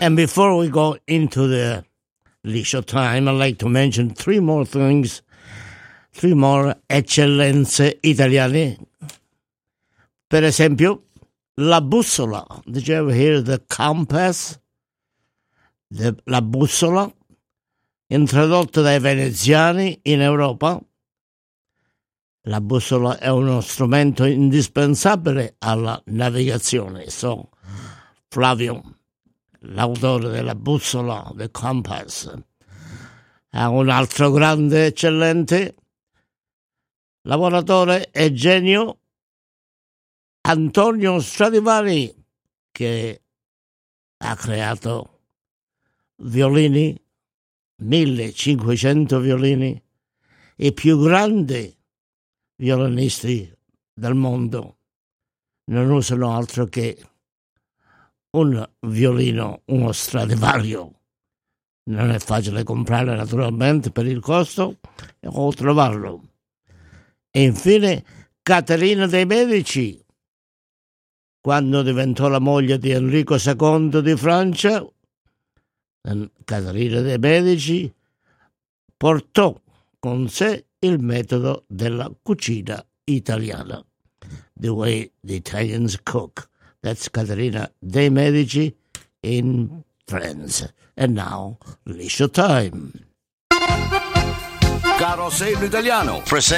And before we go into the leisure time, I'd like to mention three more things, three more eccellenze italiane. Per esempio, la bussola. Did you ever hear the compass? La bussola, introdotta dai veneziani in Europa. La bussola è uno strumento indispensabile alla navigazione. So, Flavio, l'autore della bussola, The Compass, ha un altro grande, eccellente lavoratore e genio, Antonio Stradivari, che ha creato violini, 1500 violini, i più grandi violinisti del mondo non usano altro che un violino, uno Stradivario. Non è facile comprare naturalmente per il costo o trovarlo. E infine Caterina dei Medici, quando diventò la moglie di Enrico II di Francia, Caterina dei Medici portò con sé il metodo della cucina italiana. The way the Italians cook. That's Caterina dei Medici in France. And now, leisure time. Carosello Italiano.